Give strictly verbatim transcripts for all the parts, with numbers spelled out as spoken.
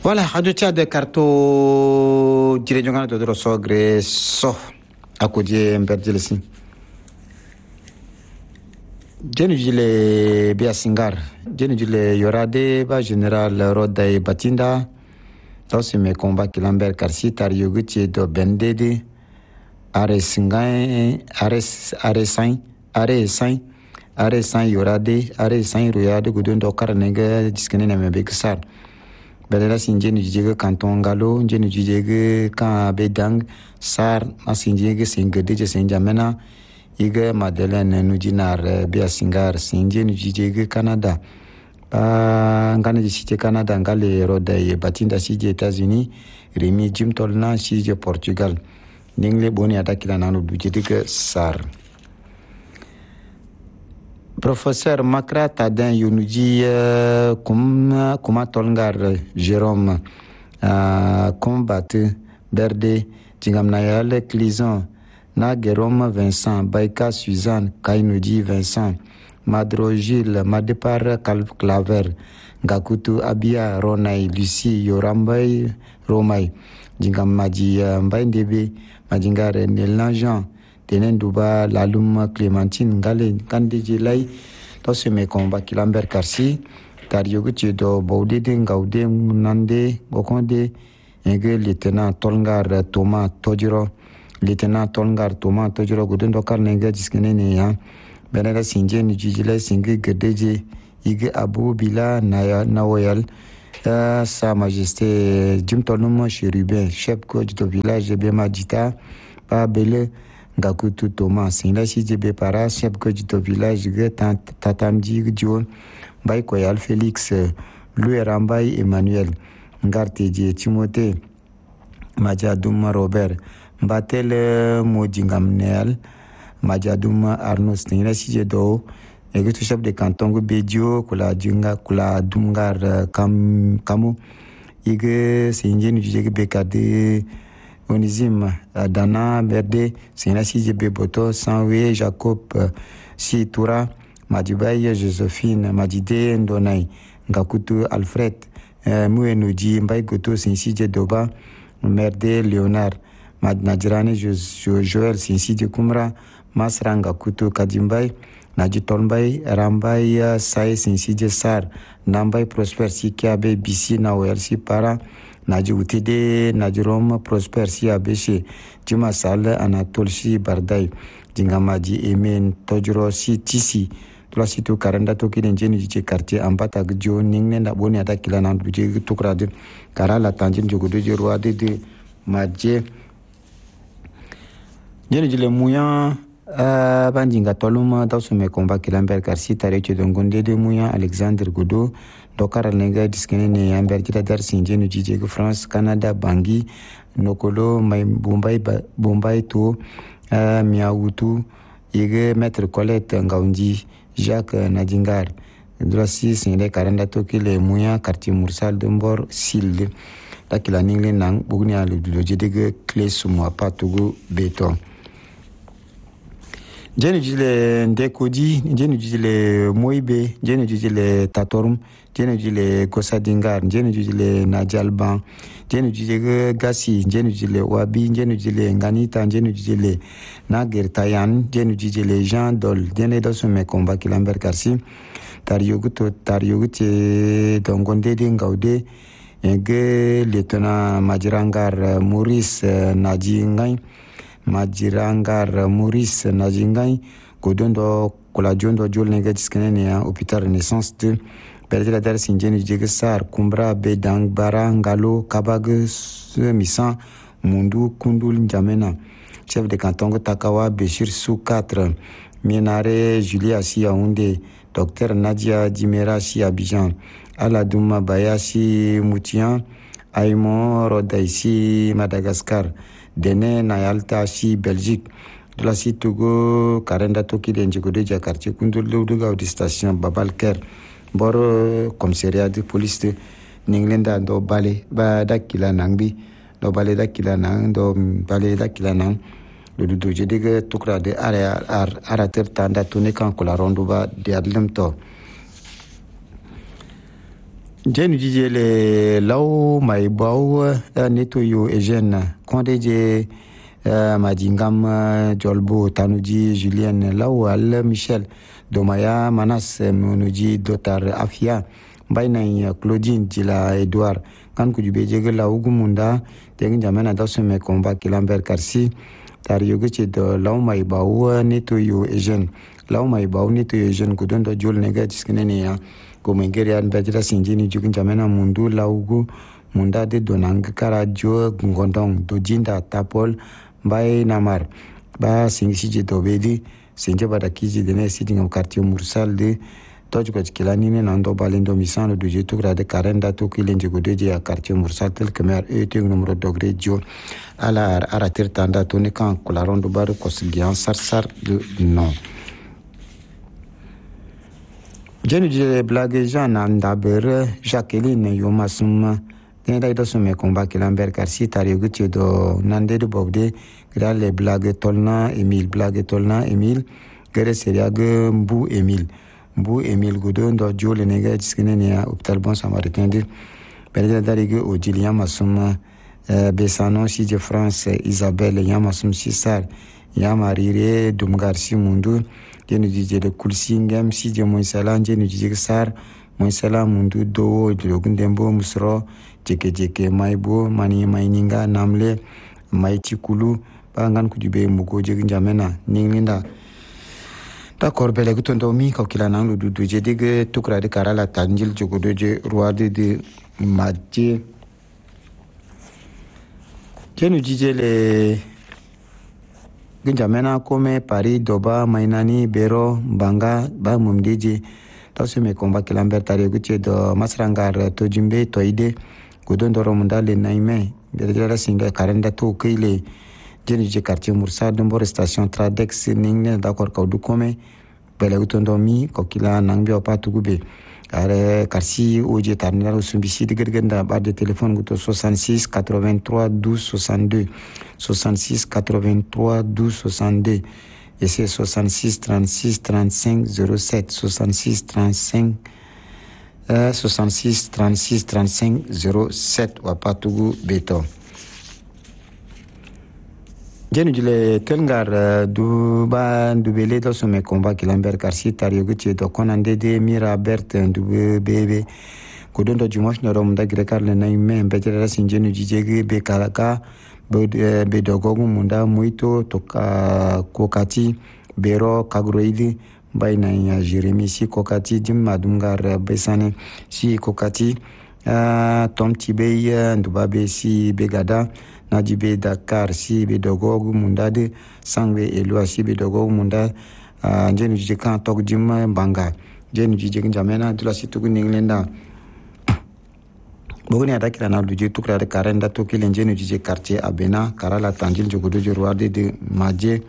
Voilà, adutia de carto dire jongana to dro sogre so akudie mberjelsi. Jenu jile bia singar, jenu jile yorade ba general Roda e Batinda. Dans me combat kilamber karsi tar yoguti do bendede are singai are are sain are sain are sain yorade are sain royade gudun do karnega diskene na me beksar. Belela sinjenu jige kanton galo njenu jige kan bedang sar masinjige singede je sinjamena iga Madeleine nujinar bia singar sinjenu jige Canada ba ngana jite Canada ngale Roda e Batinda sije États-Unis Remi Jim Tolna sije Portugal ningle boni atakila nanu dujige sar. Professeur Makra Tadin Yunuji uh, Kuma Kuma Tolngar Jérôme uh, Combattu Berde Jingamnayal Clison Na Jérôme Vincent Baika Suzanne Kainuji Vincent Madro Gilles Madepar Claver Gakutu Abia Ronay Lucie Yorambay Romay Jingamaji uh, Mbaindebe Majingare Nelanjan Tenen duba lalum Clémentine Gale Kandiji Lay to se me combat Kilamber Karsi tar yoguti do baude de ngaude nande gokonde enge lieutenant Tolngar Thomas Tojiro lieutenant Tolngar Thomas Tojiro gudun do karnenge jiskene ne ya benela sinje ni jijile singe gedeje ige Abu Bila na Nawoyal uh, Sa Majesté Jim Tolnum Chérubin chef coach do village Bema Dita pa bele Gakutu Thomas Singla si jebe para chef coach do village ge tatamji jon bay koyal Félix Louis Rambay Emmanuel Ngarteje Timothée Majaduma Robert Batel Mojingam Nel Majaduma Arnaud Singla si jedo et chef de canton Bedio kula junga kula dumgar kam kamu ige sinjenu jige bekade Onizim Dana Berde Sina Sijebe Boto Sanwe Jacob Situra Madibaye Josephine Madide Ndonai Ngakutu Alfred Mouenoji Mbaye Goto Sinsije Doba Merde Léonard Madnajirane Joël Sinsije Kumra Masra Ngakutu Kadimbaye Naji Tolmbaye Rambaye Sae Sinsije Sar Nambaye Prosper Sikiabe Bisi Nawel Sipara Naji Utide Najirom Prosper si Abeshe Juma Sal Anatole si Barday Jingamaji Emen Tojro si Tisi Tula situ karanda toki denjeni jiche quartier ambata gjo ningne na boni ata kila na buje tukrade kara la tanjin jogo de roi de de maje jeni jile muya Uh, bandinga toluma dausu me komba kilamber karsi tareche dongonde de muya Alexandre Godo dokara nega diskene ne yamber jida dar sinjenu jije France Canada Bangui Nokolo may Bombay Bombay to uh, Miaoutou yege maître Colette Ngaunji Jacques Nadingar drosi sinle karanda tokile muya quartier Mursal de Mbor Sil la kila ningle nang bugni alu doje de clé sumwa patugo beton. Jenu jile Ndekodi, jenu jile Moibe, jenu jile Tatorum, jenu jile Kosadingar, jenu jile Najalban, jenu jile Gassi, jenu jile Wabi, jenu jile Nganita, jenu jile Nager Tayan, jenu jile Jean Dol, jenu dosu me komba Kilamber Karsi, Tarioguto, Tarioguti, Dongonde de Ngaude, Enge Lieutenant Majirangar Maurice Naji Ngay, Majirangar Maurice Najingai Godondo Kolajondo Jol Nega Diskenene Hôpital Renaissance de Perdre la Dar Sinjeni Jegesar Kumbra Bedang Bara Ngalo Kabag Misan Mundu Kundul Njamena chef de canton Takawa Béchir Sou quatre Mienare Julia Si Yaoundé Docteur Nadia Dimera Si Abidjan Aladouma Baya Si Moutian Aymon Roda Si Madagascar Dene Nayalta si Belgique de la si Togo Karenda Toki de Njigode Jakarti Kundul Luduga de station Babalker Boro commissariat de police de Ninglenda do Bale ba dakila nangbi do Bale dakila nang do Bale dakila nang le doje de Tukra de area ar arater tanda tune kan kola ronduba de adlemto Jenu dije le lau mai bau neto yo Eugène konde je madingam jolbo tanuji Julien lau al Michel domaya manas monuji dotar afia bayna Claudine jila Edouard kan ku jube je lau gumunda tegen jamana dasome komba kilamber karsi tar yoge che do lau mai bau neto yo Eugène lau mai bau neto yo Eugène ku don do jol nega jiskene ya ko mengeria bajira sinjini jugin jamana mundu laugu munda de donang kara jo ngondong dojinda tapol bay namar ba singisi je dobedi sinje bada kiji de ne sitting of quartier mursal de toj ko kilani ne nando balindo misano do je tukra de karenda to kilenje go de ya quartier mursal tel kemer e te numero dogre jo ala ara tirtanda to ne kan kularondo bar ko silgian sarsar de non. Jenu je blague Jean Andaber Jacqueline Yomasum tenda ida sume komba kilamber karsi tari guti do nande de bogde gra le blague tolna Emile blague tolna Emile gere seriag mbu Emile mbu Emile godo do jole nega jiskene ne hôpital Bon Samaritain de perde dari ge o Julien Masum Besano si de France Isabelle Yamasum Sisar Yamarire Dumgarsi Mundu jenu dije de kulsingam si je moisala jenu dije sar moisala mundu do dogundembo musro jeke jeke maibo mani maininga namle maiti kulu bangan kujube mugo jege jamena ninginda d'accord bele gutondo mi ko kila nang du du je de tukra de karala tanjil jogodo je ruade de madje jenu dije le Ginjamena kome Paris doba mainani bero banga ba mumdiji tasume komba kilamber tare guche do masrangar to jimbe to ide godon do romunda le naime bedela singa karenda to kile jeni je quartier mursa dombo station tradex ningne d'accord ka du kome bele gutondo mi ko kila nangbe opatu gube are karsi oje tarnalo sumbisi de gergenda ba de téléphone guto soixante-six quatre-vingt-trois douze soixante-deux soixante-six quatre-vingt-trois douze soixante-deux et c'est soixante-six trente-six trente-cinq zéro sept soixante-six trente-cinq euh, soixante-six trente-six trente-cinq zéro sept wapatugu beto jenu jile telngar du ba du bele to some komba kilamber karsi tari guti do konande de mira bert du bebe ko don do jumosh no rom da grekar le nay me betera sinjenu jijege be kalaka be be dogogu munda muito toka kokati bero kagroidi bayna ya jeremi si kokati dimma dumgar besane si kokati uh, tom tibe ndubabe si begada Najibe Dakar si be dogogu mundade sangwe elwa si be dogogu munda uh, njenu jije kan tok jima banga njenu jije njamena dula si tugu ninglenda bogoni adakira na duje tukra de karenda to kile njenu jije quartier abena karala tanjil jogodo jorwade de maje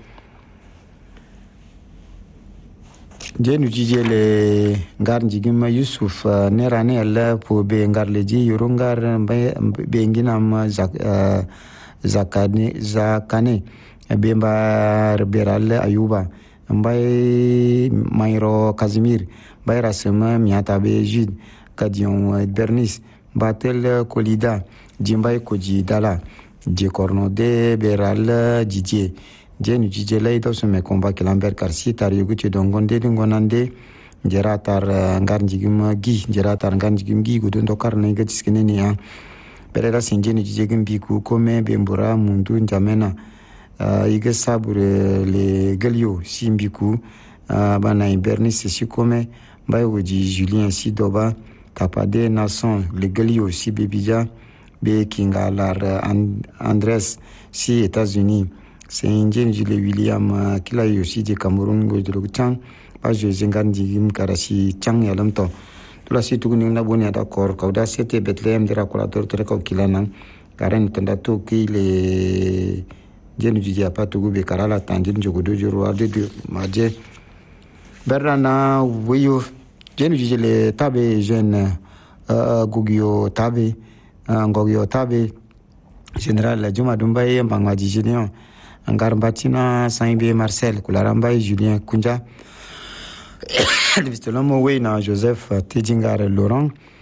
njenu jije le ngar njigima Yusuf uh, nerane alla po be ngar leji yorongar be ngina ma zak uh, zakane zakane bemba beral ayuba mbay mayro kazimir bay rasema miata be jid kadion bernis batel kolida jimbay koji dala je corno de beral jije jenu jije lay do some combat kilamber karsi tar yuguti dongonde dingonande jeratar ngar jigim gi jeratar ngar jigim gi gudo ndokar ne gatiskene ni ya perera sinjeni jigim bi ku kome bembura mundu njamena uh, ige sabure le galio simbiku uh, bana bernis si kome bay woji Julien si doba tapade nason le galio si bebija be kingalar and, Andres si États-Unis c'est indien jile William kila yo si de Cameroun go de chang pa je zingan jigim karasi chang yalam to tula si tuguni na boni d'accord kauda sete Bethlehem dira kolator tere ko kilana karen tanda to ki le jenu jija patugu be karala tanjin jogodo joro ade de maje berana weyo jenu jile tabe jeune uh, gugio tabe uh, ngogio tabe général Juma Dumbaye mbanga jijinion Angar Batina Saint-Bé Marcel Kularamba Julien Kunja Vistolomo Weyna Joseph Tedingar Laurent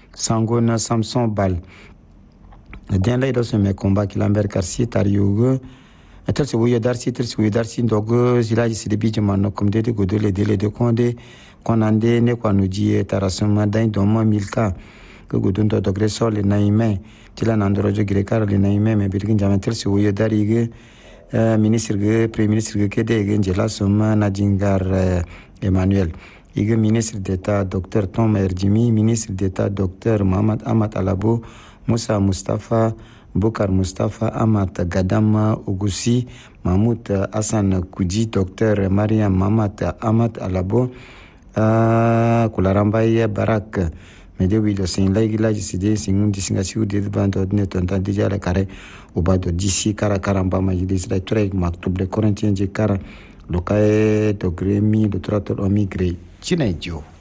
Sangona Samson Bal. Den lay do me combat ki lamber karsi tar yugo. Atel se wuyo darsi tel se wuyo darsi ndogo zilaji se debi jama no comme de go de le de le de konde konande ne kwa nuji tarasuma dan do mo milka ko go do do gresol le naime tila nandoro jo grekar le naime me birgin jama tel se wuyo dari ge ministre ge premier ministre ge kede ge jela suma na jingar Emmanuel Ige ministre d'État Docteur Tom Erdjimi, ministre d'État Docteur Mohamed Ahmad Alabo, Moussa Mustafa, Bokar Mustafa, Ahmad Gadama Ogoussi, Mahmoud Hassan Koudji, Docteur Mariam Mahmad Ahmad Alabo, uh, Kularambaye Barak, Medewi do Saint Laigila, Jiside, Singun, Disingasiu, Didbando, Netonta, Dijala Kare, Obado, Disi, Kara Karamba, Majidis, Trek, Maktub, de Corinthians, Kara, Lokae, Dogremi, Dotrator, Omigre, Chinejo.